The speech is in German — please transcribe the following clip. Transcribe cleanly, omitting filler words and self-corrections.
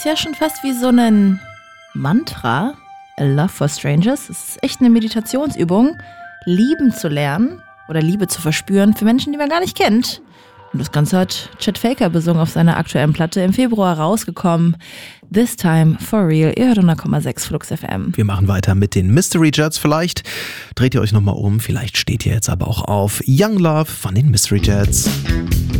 ja schon fast wie so ein Mantra. A Love for Strangers. Es ist echt eine Meditationsübung, lieben zu lernen oder Liebe zu verspüren für Menschen, die man gar nicht kennt. Und das Ganze hat Chet Faker besungen auf seiner aktuellen Platte, im Februar rausgekommen. This Time for Real. Ihr hört 100,6 Flux FM. Wir machen weiter mit den Mystery Jets. Vielleicht dreht ihr euch nochmal um, vielleicht steht ihr jetzt aber auch auf Young Love von den Mystery Jets.